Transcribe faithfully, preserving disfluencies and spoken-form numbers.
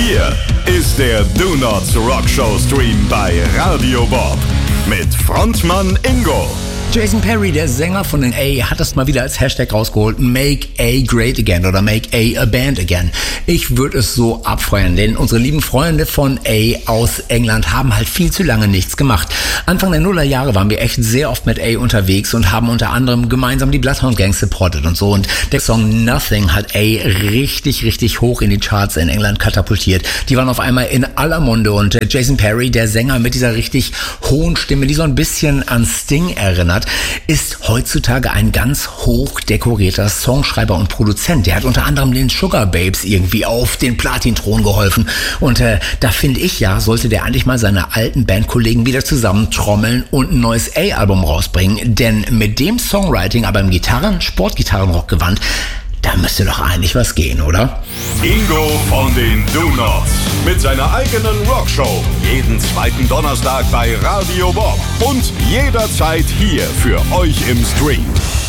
Hier ist der Do Nots Rock Show Stream bei Radio Bob mit Frontmann Ingo. Jason Perry, der Sänger von den A, hat das mal wieder als Hashtag rausgeholt. Make A great again oder Make A a band again. Ich würde es so abfeuern, denn unsere lieben Freunde von A aus England haben halt viel zu lange nichts gemacht. Anfang der Nullerjahre waren wir echt sehr oft mit A unterwegs und haben unter anderem gemeinsam die Bloodhound Gang supportet und so. Und der Song Nothing hat A richtig, richtig hoch in die Charts in England katapultiert. Die waren auf einmal in aller Munde und Jason Perry, der Sänger mit dieser richtig hohen Stimme, die so ein bisschen an Sting erinnert, ist heutzutage ein ganz hoch dekorierter Songschreiber und Produzent. Der hat unter anderem den Sugar Babes irgendwie auf den Platinthron geholfen. Und äh, da finde ich ja, sollte der eigentlich mal seine alten Bandkollegen wieder zusammentrommeln und ein neues A-Album rausbringen. Denn mit dem Songwriting, aber im Gitarren-, Sportgitarrenrock-Gewand, da müsste doch eigentlich was gehen, oder? Ingo von den Do Nots mit seiner eigenen Rockshow. Jeden zweiten Donnerstag bei Radio Bob und jederzeit hier für euch im Stream.